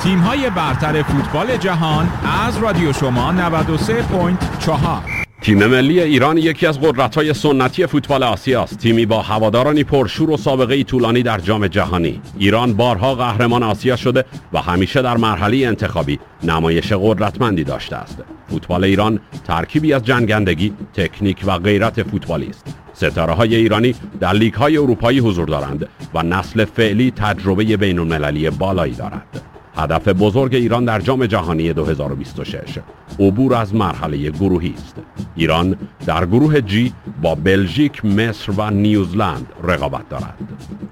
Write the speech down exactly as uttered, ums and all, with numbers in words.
تیم‌های برتر فوتبال جهان از رادیو شما نود و سه ممیز چهار. تیم ملی ایران یکی از قدرت‌های سنتی فوتبال آسیا است. تیمی با هوادارانی پرشور و سابقه طولانی در جام جهانی. ایران بارها قهرمان آسیا شده و همیشه در مرحله انتخابی نمایش قدرتمندی داشته است. فوتبال ایران ترکیبی از جنگندگی، تکنیک و غیرت فوتبالی است. ستاره‌های ایرانی در لیگ‌های اروپایی حضور دارند و نسل فعلی تجربه بین‌المللی بالایی دارد. هدف بزرگ ایران در جام جهانی دو هزار و بیست و شش عبور از مرحله گروهی است. ایران در گروه جی با بلژیک، مصر و نیوزلند رقابت دارد.